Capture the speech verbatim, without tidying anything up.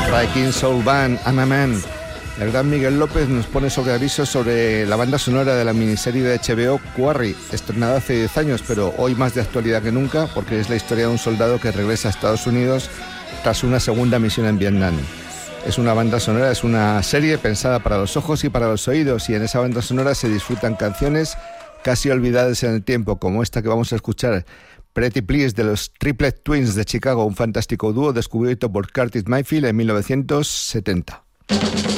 Viking Soul Band, I'm a Man. El gran Miguel López nos pone sobre aviso sobre la banda sonora de la miniserie de H B O Quarry, estrenada hace diez años, pero hoy más de actualidad que nunca, porque es la historia de un soldado que regresa a Estados Unidos tras una segunda misión en Vietnam. Es una banda sonora, es una serie pensada para los ojos y para los oídos, y en esa banda sonora se disfrutan canciones casi olvidadas en el tiempo, como esta que vamos a escuchar, Pretty Please, de los Triplet Twins de Chicago, un fantástico dúo descubierto por Curtis Mayfield en mil novecientos setenta.